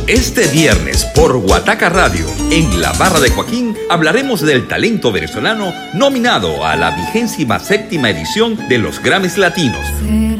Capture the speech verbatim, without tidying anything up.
Este viernes por Guataca Radio, en la Barra de Joaquín, hablaremos del talento venezolano nominado a la vigésima séptima edición de los Grammys Latinos.